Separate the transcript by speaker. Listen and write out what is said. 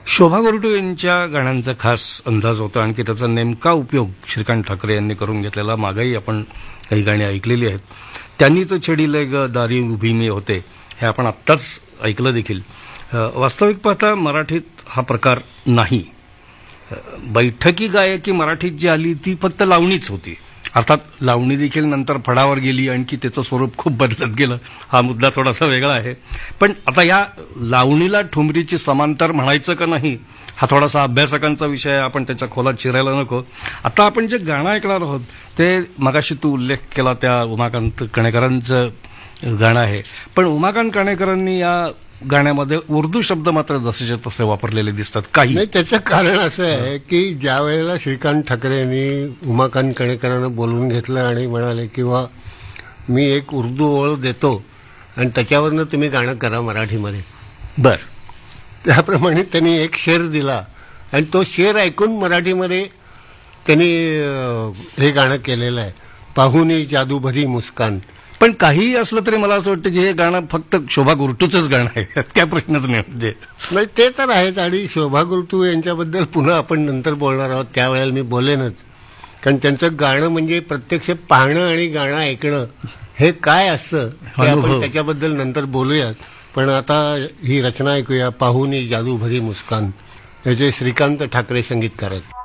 Speaker 1: शोभा गोरटे यांच्या गाण्यांचा खास अंदाज होता, आणखी त्याचा नेमका उपयोग श्रीकांत ठाकरे यांनी करून घेतलेला. मागेही आपण काही गाणी ऐकलेली आहेत. त्यांनीच छेडिले ग दारी उभी मी होते, हे आपण आत्ताच ऐकलं देखील. वास्तविक पाहता मराठीत हा प्रकार नाही. बैठकी गायकी मराठीत जी आली ती फक्त लावणीच होती. अर्थात लावणी देखील नंतर फडावर गेली, आणखी त्याचं स्वरूप खूप बदलत गेलं. हा मुद्दा थोडासा वेगळा आहे. पण आता या लावणीला ठुमरीची समांतर म्हणायचं का नाही, हा थोडासा अभ्यासकांचा विषय आहे. आपण त्याच्या खोलात शिरायला नको. आता आपण जे गाणं ऐकणार आहोत ते मगाशी तू उल्लेख केला त्या उमाकांत कणेकरांचं गाणं आहे. पण उमाकांत कणेकरांनी या गाण्यामध्ये उर्दू शब्द मात्र जसेचे तसे वापरलेले दिसतात. काही
Speaker 2: नाही, त्याचं कारण असं आहे की ज्या वेळेला श्रीकांत ठाकरे यांनी उमाकांत कणेकरांना बोलवून घेतलं आणि म्हणाले किंवा मी एक उर्दू ओळ देतो आणि त्याच्यावरनं तुम्ही गाणं करा मराठीमध्ये,
Speaker 1: बर,
Speaker 2: त्याप्रमाणे त्यांनी एक शेर दिला आणि तो शेर ऐकून मराठीमध्ये त्यांनी हे गाणं केलेलं आहे, पाहुनी जादूभरी मुस्कान.
Speaker 1: पण काहीही असलं तरी मला असं वाटतं की हे गाणं फक्त शोभा गुरटूचंच गाणं आहे, काय प्रश्नच नाही. म्हणजे
Speaker 2: ते तर आहेच. आणि शोभा गुरटू यांच्याबद्दल पुन्हा आपण नंतर बोलणार आहोत, त्यावेळेला मी बोलेनच. कारण त्यांचं गाणं म्हणजे प्रत्यक्ष पाहणं आणि गाणं ऐकणं हे काय असतं ते आपण त्याच्याबद्दल नंतर बोलूयात. पण आता ही रचना ऐकूया, पाहुनी जादूभरी मुस्कान, याचे श्रीकांत ठाकरे संगीतकार आहेत.